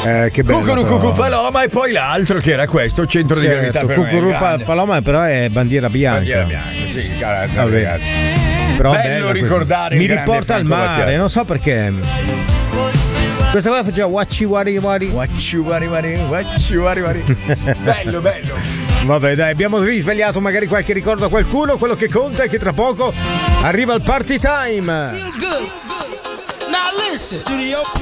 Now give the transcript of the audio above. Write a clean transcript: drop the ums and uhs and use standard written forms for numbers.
Che bello. Cucurucucu Paloma, e poi l'altro che era questo, centro di gravità per Cucurù me. Paloma però è bandiera bianca. Bandiera bianca, sì, Vabbè. ragazzi. Però Bello ricordare mi il grande riporta al Franco mare, Battiato. non so perché. Questa qua faceva Wacci Wari Wari. Bello. Vabbè, dai, abbiamo risvegliato magari qualche ricordo a qualcuno. Quello che conta è che tra poco arriva il party time. Now listen.